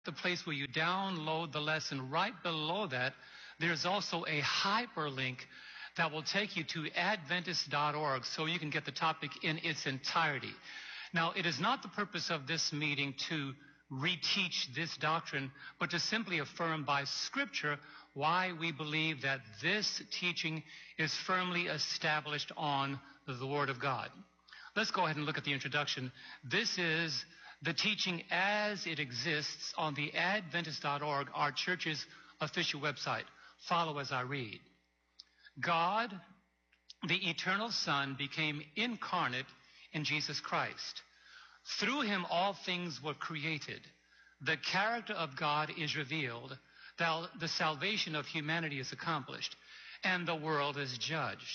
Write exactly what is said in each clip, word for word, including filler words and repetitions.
the place where you download the lesson. Right below that, there's also a hyperlink that will take you to adventist dot org so you can get the topic in its entirety. Now, it is not the purpose of this meeting to reteach this doctrine, but to simply affirm by Scripture why we believe that this teaching is firmly established on the Word of God. Let's go ahead and look at the introduction. This is the teaching as it exists on the adventist dot org, our church's official website. Follow as I read. God, the eternal Son, became incarnate in Jesus Christ. Through him all things were created. The character of God is revealed. The salvation of humanity is accomplished, and the world is judged.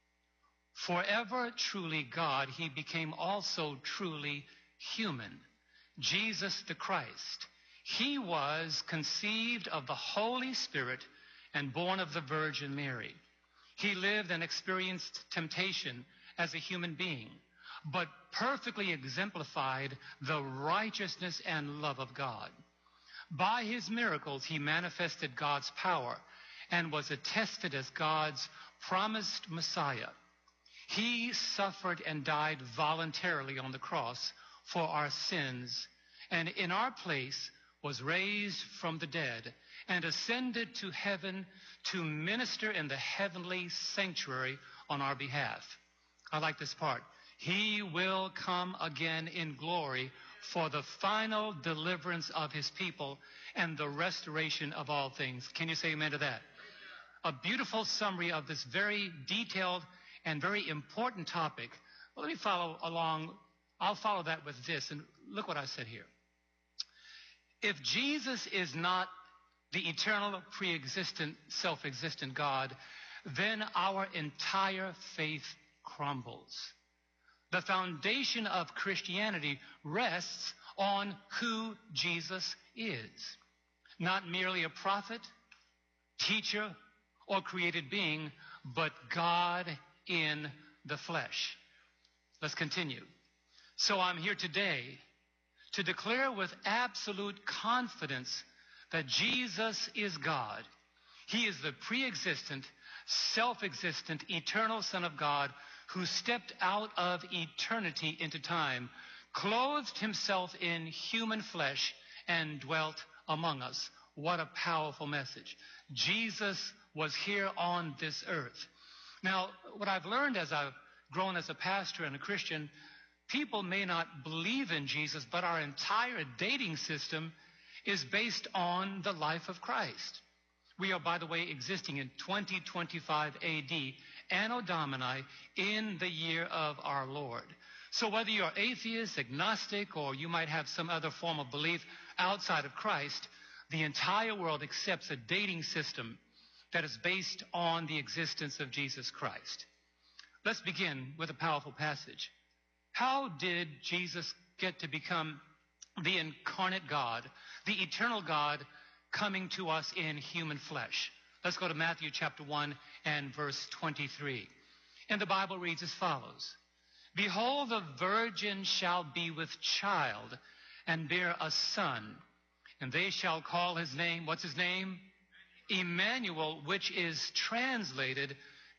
Forever truly God, he became also truly human. Jesus the Christ. He was conceived of the Holy Spirit and born of the Virgin Mary. He lived and experienced temptation as a human being, but perfectly exemplified the righteousness and love of God. By his miracles, he manifested God's power and was attested as God's promised Messiah. He suffered and died voluntarily on the cross for our sins, and in our place was raised from the dead and ascended to heaven to minister in the heavenly sanctuary on our behalf. I like this part. He will come again in glory for the final deliverance of his people and the restoration of all things. Can you say amen to that? A beautiful summary of this very detailed and very important topic. Well, let me follow along. I'll follow that with this. And look what I said here. If Jesus is not the eternal, pre-existent, self-existent God, then our entire faith crumbles. The foundation of Christianity rests on who Jesus is. Not merely a prophet, teacher, or created being, but God in the flesh. Let's continue. So I'm here today to declare with absolute confidence that Jesus is God. He is the pre-existent, self-existent, eternal Son of God who stepped out of eternity into time, clothed himself in human flesh, and dwelt among us. What a powerful message. Jesus was here on this earth. Now, what I've learned as I've grown as a pastor and a Christian, people may not believe in Jesus, but our entire dating system is based on the life of Christ. We are, by the way, existing in twenty twenty-five A D, Anno Domini, in the year of our Lord. So whether you're atheist, agnostic, or you might have some other form of belief outside of Christ, the entire world accepts a dating system that is based on the existence of Jesus Christ. Let's begin with a powerful passage. How did Jesus get to become the incarnate God, the eternal God, coming to us in human flesh? Let's go to Matthew chapter one and verse twenty-three. And the Bible reads as follows. Behold, the virgin shall be with child and bear a son, and they shall call his name, what's his name? Emmanuel, which is translated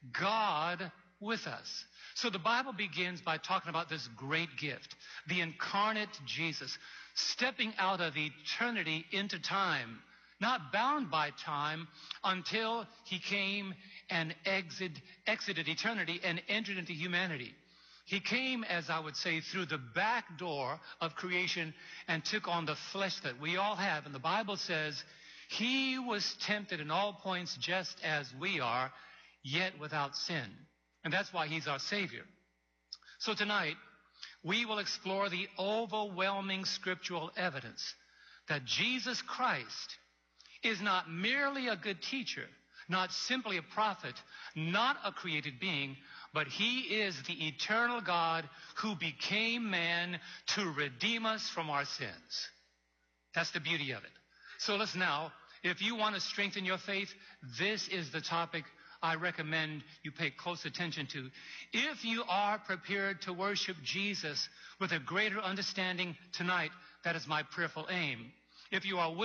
God with us. So the Bible begins by talking about this great gift, the incarnate Jesus, stepping out of eternity into time, not bound by time, until he came and exit, exited eternity and entered into humanity. He came, as I would say, through the back door of creation and took on the flesh that we all have. And the Bible says he was tempted in all points just as we are, yet without sin. And that's why he's our Savior. So tonight, we will explore the overwhelming scriptural evidence that Jesus Christ is not merely a good teacher, not simply a prophet, not a created being, but he is the eternal God who became man to redeem us from our sins. That's the beauty of it. So let's now, if you want to strengthen your faith, this is the topic I recommend you pay close attention to. If you are prepared to worship Jesus with a greater understanding tonight, that is my prayerful aim. If you are